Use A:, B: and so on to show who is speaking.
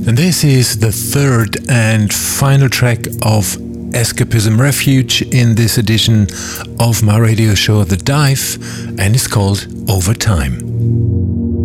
A: And this is the third and final track of Escapism Refuge in this edition of my radio show The Dive, and it's called Over Time.